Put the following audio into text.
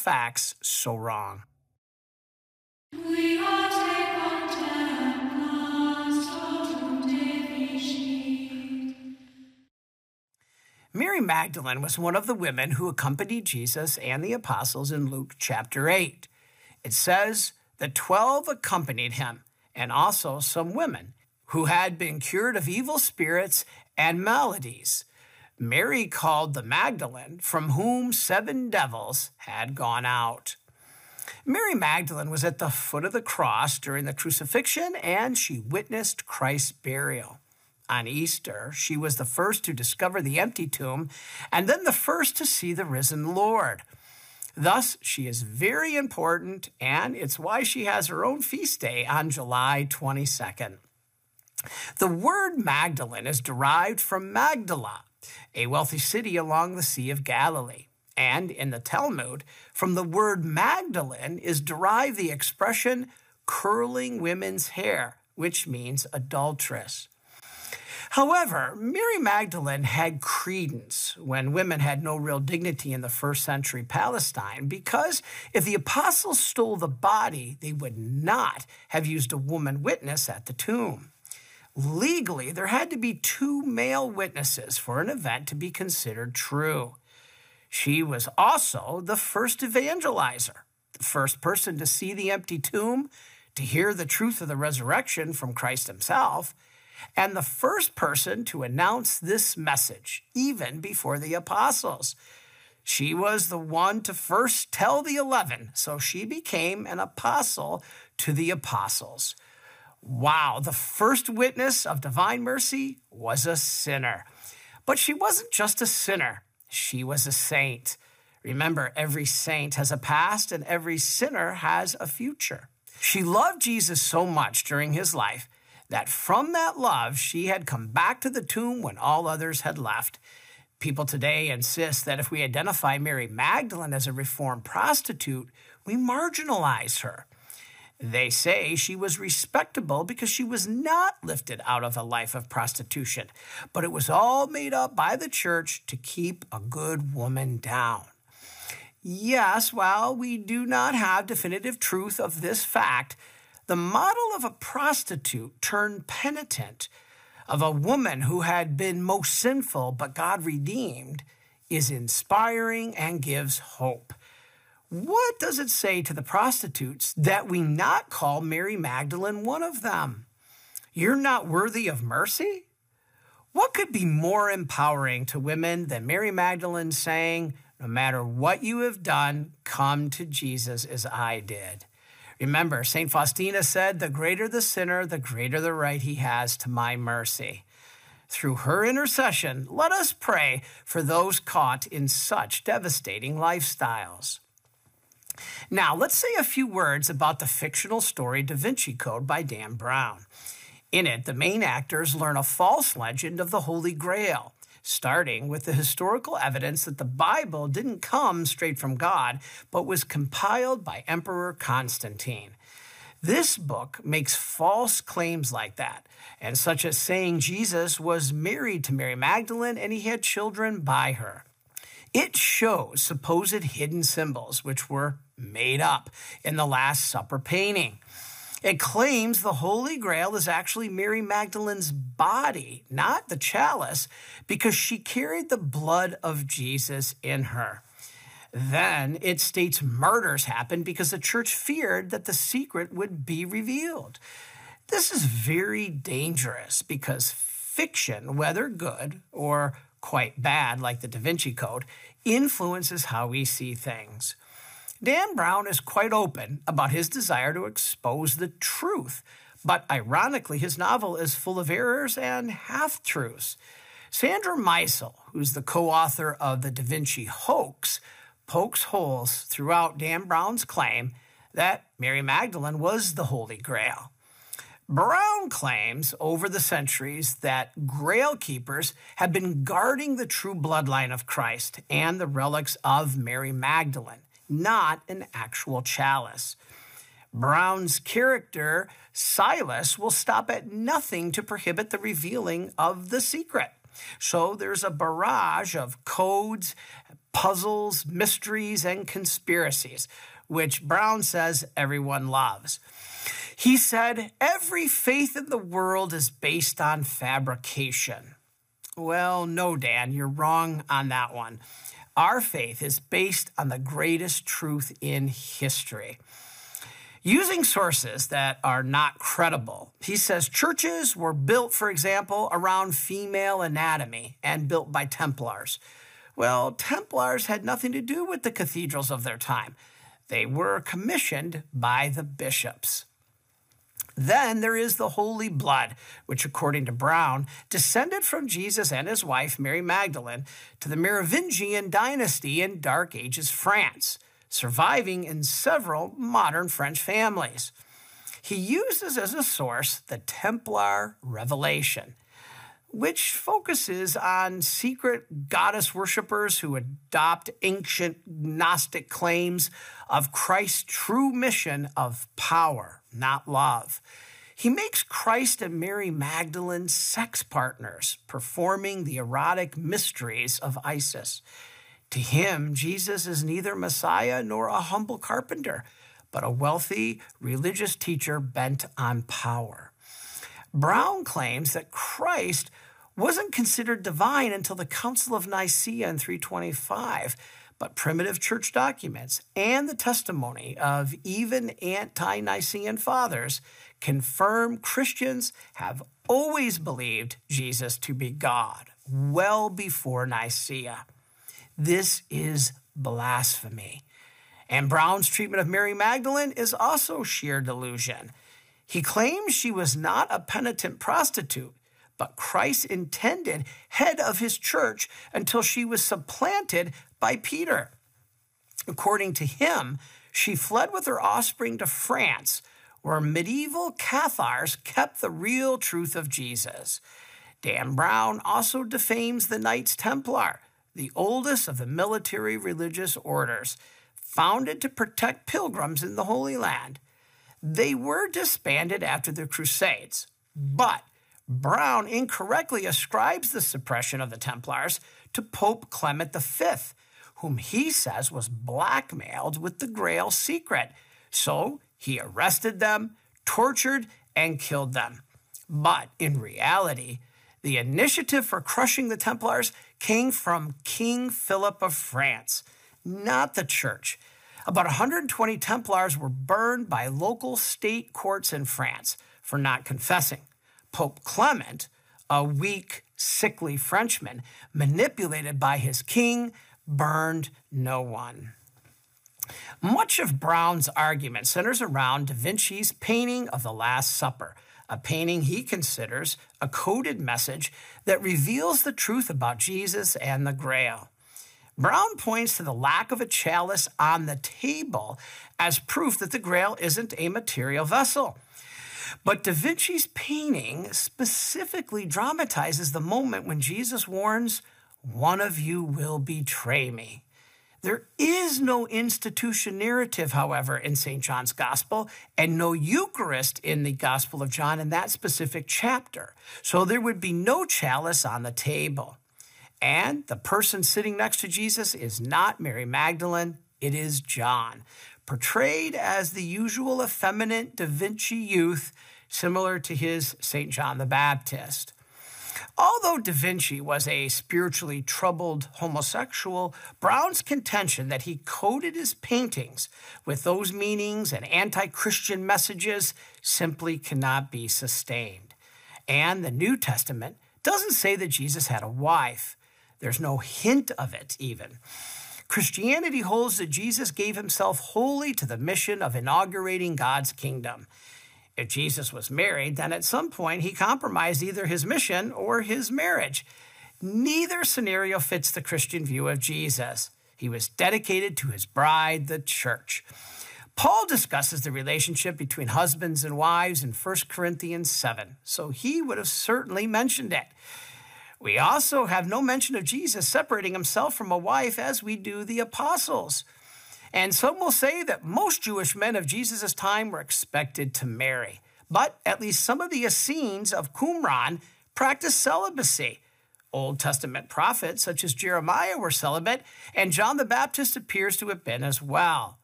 facts so wrong. Mary Magdalene was one of the women who accompanied Jesus and the apostles in Luke chapter 8. It says the 12 accompanied him, and also some women who had been cured of evil spirits and maladies. Mary called the Magdalene, from whom 7 devils had gone out. Mary Magdalene was at the foot of the cross during the crucifixion, and she witnessed Christ's burial. On Easter, she was the first to discover the empty tomb, and then the first to see the risen Lord. Thus, she is very important, and it's why she has her own feast day on July 22nd. The word Magdalene is derived from Magdala, a wealthy city along the Sea of Galilee. And in the Talmud, from the word Magdalene is derived the expression curling women's hair, which means adulteress. However, Mary Magdalene had credence when women had no real dignity in the first century Palestine, because if the apostles stole the body, they would not have used a woman witness at the tomb. Legally, there had to be 2 male witnesses for an event to be considered true. She was also the first evangelizer, the first person to see the empty tomb, to hear the truth of the resurrection from Christ himself, and the first person to announce this message, even before the apostles. She was the one to first tell the 11, so she became an apostle to the apostles. Wow, the first witness of divine mercy was a sinner. But she wasn't just a sinner, she was a saint. Remember, every saint has a past and every sinner has a future. She loved Jesus so much during his life that from that love, she had come back to the tomb when all others had left. People today insist that if we identify Mary Magdalene as a reformed prostitute, we marginalize her. They say she was respectable because she was not lifted out of a life of prostitution, but it was all made up by the church to keep a good woman down. Yes, while we do not have definitive truth of this fact, the model of a prostitute turned penitent, of a woman who had been most sinful but God redeemed, is inspiring and gives hope. What does it say to the prostitutes that we not call Mary Magdalene one of them? You're not worthy of mercy? What could be more empowering to women than Mary Magdalene saying, no matter what you have done, come to Jesus as I did? Remember, St. Faustina said, the greater the sinner, the greater the right he has to my mercy. Through her intercession, let us pray for those caught in such devastating lifestyles. Now, let's say a few words about the fictional story Da Vinci Code by Dan Brown. In it, the main actors learn a false legend of the Holy Grail, starting with the historical evidence that the Bible didn't come straight from God, but was compiled by Emperor Constantine. This book makes false claims like that, and such as saying Jesus was married to Mary Magdalene and he had children by her. It shows supposed hidden symbols, which were made up in the Last Supper painting. It claims the Holy Grail is actually Mary Magdalene's body, not the chalice, because she carried the blood of Jesus in her. Then it states murders happened because the church feared that the secret would be revealed. This is very dangerous because fiction, whether good or quite bad, like the Da Vinci Code, influences how we see things. Dan Brown is quite open about his desire to expose the truth, but ironically, his novel is full of errors and half-truths. Sandra Meisel, who's the co-author of the Da Vinci Hoax, pokes holes throughout Dan Brown's claim that Mary Magdalene was the Holy Grail. Brown claims over the centuries that Grail keepers have been guarding the true bloodline of Christ and the relics of Mary Magdalene, not an actual chalice. Brown's character, Silas, will stop at nothing to prohibit the revealing of the secret. So there's a barrage of codes, puzzles, mysteries, and conspiracies, which Brown says everyone loves. He said, every faith in the world is based on fabrication. Well, no, Dan, you're wrong on that one. Our faith is based on the greatest truth in history. Using sources that are not credible, he says churches were built, for example, around female anatomy and built by Templars. Well, Templars had nothing to do with the cathedrals of their time. They were commissioned by the bishops. Then there is the holy blood, which, according to Brown, descended from Jesus and his wife, Mary Magdalene, to the Merovingian dynasty in Dark Ages France, surviving in several modern French families. He uses as a source the Templar Revelation, which focuses on secret goddess worshippers who adopt ancient Gnostic claims of Christ's true mission of power, not love. He makes Christ and Mary Magdalene sex partners, performing the erotic mysteries of Isis. To him, Jesus is neither Messiah nor a humble carpenter, but a wealthy religious teacher bent on power. Brown claims that Christ wasn't considered divine until the Council of Nicaea in 325, but primitive church documents and the testimony of even anti-Nicene fathers confirm Christians have always believed Jesus to be God, well before Nicaea. This is blasphemy. And Brown's treatment of Mary Magdalene is also sheer delusion. He claims she was not a penitent prostitute, but Christ intended head of his church until she was supplanted by Peter. According to him, she fled with her offspring to France, where medieval Cathars kept the real truth of Jesus. Dan Brown also defames the Knights Templar, the oldest of the military religious orders, founded to protect pilgrims in the Holy Land. They were disbanded after the Crusades, but Brown incorrectly ascribes the suppression of the Templars to Pope Clement V, whom he says was blackmailed with the Grail secret. So he arrested them, tortured, and killed them. But in reality, the initiative for crushing the Templars came from King Philip of France, not the church. About 120 Templars were burned by local state courts in France for not confessing. Pope Clement, a weak, sickly Frenchman, manipulated by his king, burned no one. Much of Brown's argument centers around Da Vinci's painting of the Last Supper, a painting he considers a coded message that reveals the truth about Jesus and the Grail. Brown points to the lack of a chalice on the table as proof that the Grail isn't a material vessel. But Da Vinci's painting specifically dramatizes the moment when Jesus warns, "One of you will betray me." There is no institution narrative, however, in St. John's Gospel, and no Eucharist in the Gospel of John in that specific chapter. So there would be no chalice on the table. And the person sitting next to Jesus is not Mary Magdalene, it is John, portrayed as the usual effeminate Da Vinci youth, similar to his St. John the Baptist. Although Da Vinci was a spiritually troubled homosexual, Brown's contention that he coded his paintings with those meanings and anti-Christian messages simply cannot be sustained. And the New Testament doesn't say that Jesus had a wife. There's no hint of it even. Christianity holds that Jesus gave himself wholly to the mission of inaugurating God's kingdom. If Jesus was married, then at some point he compromised either his mission or his marriage. Neither scenario fits the Christian view of Jesus. He was dedicated to his bride, the church. Paul discusses the relationship between husbands and wives in 1 Corinthians 7, so he would have certainly mentioned it. We also have no mention of Jesus separating himself from a wife as we do the apostles. And some will say that most Jewish men of Jesus' time were expected to marry. But at least some of the Essenes of Qumran practiced celibacy, Old Testament prophets such as Jeremiah were celibate, and John the Baptist appears to have been as well.